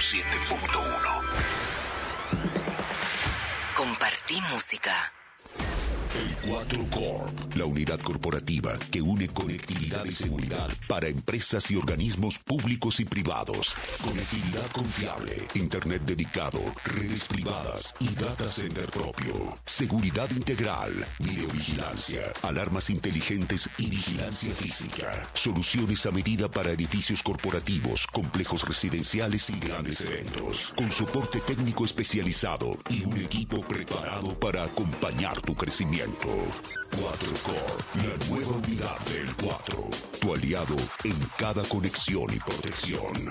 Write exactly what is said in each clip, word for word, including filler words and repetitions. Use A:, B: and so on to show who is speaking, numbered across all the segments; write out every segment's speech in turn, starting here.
A: siete punto uno.
B: Compartí música.
A: El cuatro Corp, la unidad corporativa que une conectividad y seguridad para empresas y organismos públicos y privados. Conectividad confiable, internet dedicado, redes privadas y data center propio. Seguridad integral, videovigilancia, alarmas inteligentes y vigilancia física. Soluciones a medida para edificios corporativos, complejos residenciales y grandes eventos. Con soporte técnico especializado y un equipo preparado para acompañar tu crecimiento. cuatro Corp, la nueva unidad del cuatro. Tu aliado en cada conexión y protección.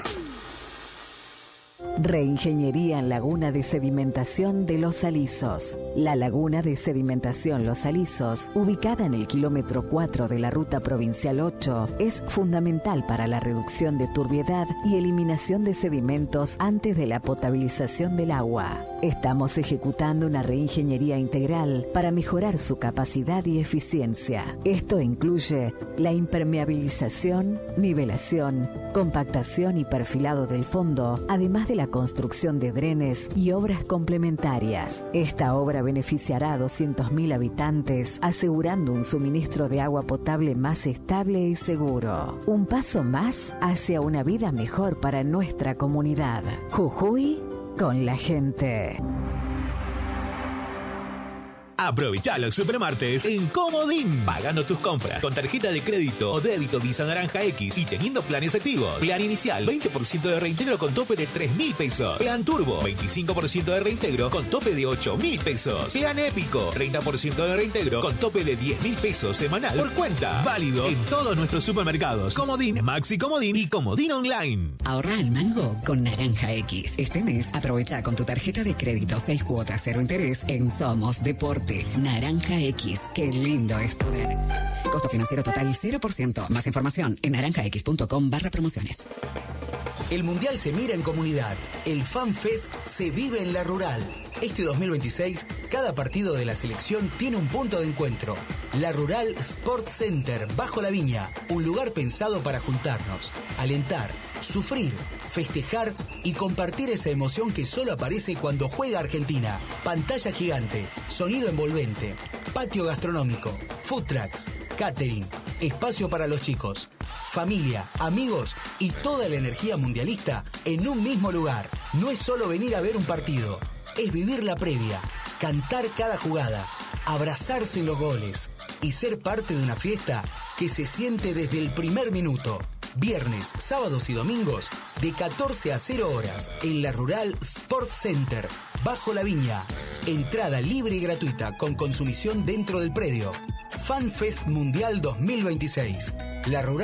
C: Reingeniería en Laguna de Sedimentación de Los Alisos. La Laguna de Sedimentación Los Alisos, ubicada en el kilómetro cuatro de la Ruta Provincial ocho, es fundamental para la reducción de turbiedad y eliminación de sedimentos antes de la potabilización del agua. Estamos ejecutando una reingeniería integral para mejorar su capacidad y eficiencia. Esto incluye la impermeabilización, nivelación, compactación y perfilado del fondo, además de la construcción de drenes y obras complementarias. Esta obra beneficiará a doscientos mil habitantes, asegurando un suministro de agua potable más estable y seguro. Un paso más hacia una vida mejor para nuestra comunidad. Jujuy con la gente.
D: Aprovecha los supermartes en Comodín. Pagando tus compras con tarjeta de crédito o débito Visa Naranja X y teniendo planes activos. Plan inicial, veinte por ciento de reintegro con tope de tres mil pesos. Plan Turbo, veinticinco por ciento de reintegro con tope de ocho mil pesos. Plan Épico, treinta por ciento de reintegro con tope de diez mil pesos semanal por cuenta. Válido en todos nuestros supermercados. Comodín, Maxi Comodín y Comodín Online.
E: Ahorra el mango con Naranja X. Este mes aprovecha con tu tarjeta de crédito seis cuotas cero interés en Somos Deporte. Naranja X, qué lindo es poder. Costo financiero total cero por ciento. Más información en naranjax.com barra promociones.
F: El Mundial se mira en comunidad. El FanFest se vive en la rural. Este dos mil veintiséis, cada partido de la selección tiene un punto de encuentro. La Rural Sport Center, Bajo la Viña. Un lugar pensado para juntarnos, alentar, sufrir, festejar y compartir esa emoción que solo aparece cuando juega Argentina. Pantalla gigante, sonido envolvente, patio gastronómico, food trucks, catering, espacio para los chicos, familia, amigos y toda la energía mundialista en un mismo lugar. No es solo venir a ver un partido, es vivir la previa, cantar cada jugada, abrazarse en los goles y ser parte de una fiesta que se siente desde el primer minuto. Viernes, sábados y domingos de catorce a cero horas en la Rural Sport Center, Bajo la Viña. Entrada libre y gratuita con consumición dentro del predio. FanFest Mundial dos mil veintiséis. La Rural